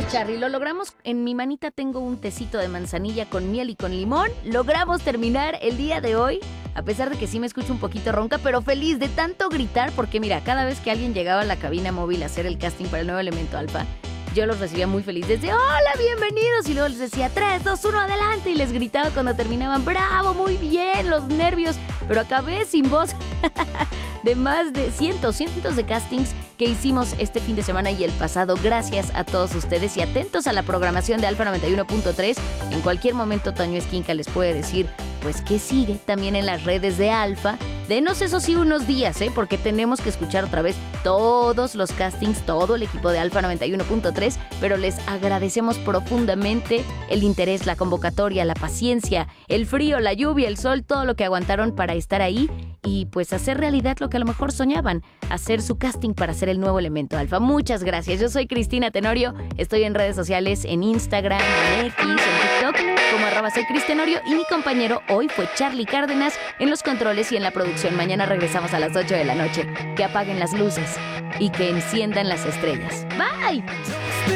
Charly, lo logramos. En mi manita tengo un tecito de manzanilla con miel y con limón. Logramos terminar el día de hoy, a pesar de que sí me escucho un poquito ronca, pero feliz de tanto gritar, porque mira, cada vez que alguien llegaba a la cabina móvil a hacer el casting para el nuevo Elemento Alfa, yo los recibía muy feliz desde hola, bienvenidos, y luego les decía 3, 2, 1, adelante, y les gritaba cuando terminaban, bravo, muy bien, los nervios, pero acabé sin voz. De más de cientos de castings que hicimos este fin de semana y el pasado. Gracias a todos ustedes y atentos a la programación de Alfa 91.3. En cualquier momento Toño Esquinca les puede decir pues qué sigue también en las redes de Alfa. Denos eso sí unos días, porque tenemos que escuchar otra vez todos los castings, todo el equipo de Alfa 91.3, pero les agradecemos profundamente el interés, la convocatoria, la paciencia, el frío, la lluvia, el sol, todo lo que aguantaron para estar ahí y pues hacer realidad lo que a lo mejor soñaban, hacer su casting para ser el nuevo Elemento Alfa. Muchas gracias. Yo soy Cristina Tenorio, estoy en redes sociales, en Instagram, en X, en TikTok, como @soycristenorio, y mi compañero hoy fue Charly Cárdenas en los controles y en la producción. Mañana regresamos a las 8 de la noche. Que apaguen las luces y que enciendan las estrellas. Bye.